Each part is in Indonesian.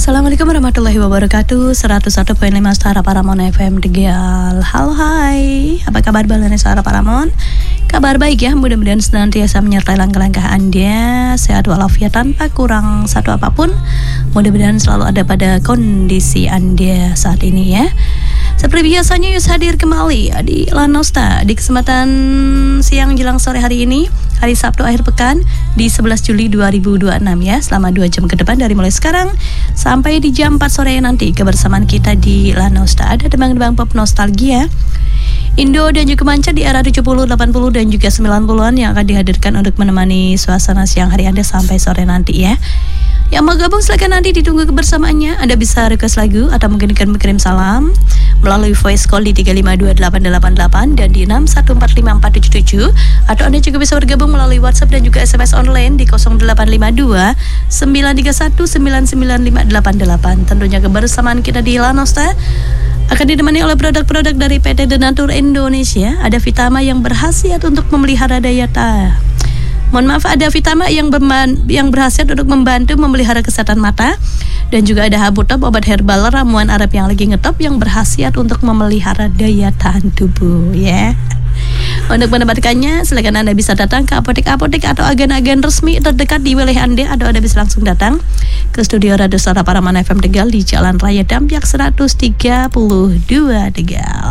Assalamualaikum warahmatullahi wabarakatuh. 101.5 Suara Paramon FM Tegal. Halo hai, apa kabar balane Suara Paramon? Kabar baik ya, mudah-mudahan senantiasa menyertai langkah-langkah Anda, sehat walafiat tanpa kurang satu apapun. Mudah-mudahan selalu ada pada kondisi Anda saat ini ya. Seperti biasanya Yus hadir kembali di Lanosta di kesempatan siang jelang sore hari ini, hari Sabtu akhir pekan di 11 Juli 2026 ya. Selama 2 jam ke depan dari mulai sekarang sampai di jam 4 sore nanti kebersamaan kita di Lanosta. Ada tembang-tembang pop nostalgia Indo dan juga manca di era 70, 80 dan juga 90-an yang akan dihadirkan untuk menemani suasana siang hari Anda sampai sore nanti ya. Yang mau gabung silakan nanti ditunggu kebersamaannya. Anda bisa request lagu atau mungkin mengirim salam melalui voice call di 3528888 dan di 6145477, atau Anda juga bisa bergabung melalui WhatsApp dan juga SMS online di 0852 931 99588. Tentunya kebersamaan kita di Lanosta akan ditemani oleh produk-produk dari PT The Nature Indonesia. Ada Vitama yang berkhasiat untuk memelihara daya tahan. Ada Vitama yang berhasil untuk membantu memelihara kesehatan mata. Dan juga ada Habutop, obat herbal ramuan Arab yang lagi ngetop yang berkhasiat untuk memelihara daya tahan tubuh ya. Untuk mendapatkannya silakan Anda bisa datang ke apotek-apotek atau agen-agen resmi terdekat di wilayah Anda, atau Anda bisa langsung datang ke studio Radio Suara Paramon FM Tegal di Jalan Raya Dampyak 132 Tegal.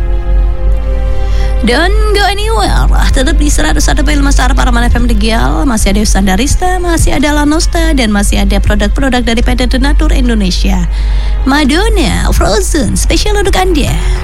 Don't go anywhere, tetap di 101.5 Suara Paramon FM Tegal. Masih ada Sandarista, masih ada Lanosta, dan masih ada produk-produk dari PT The Nature Indonesia. Madonna, Frozen, spesial untuk Anda.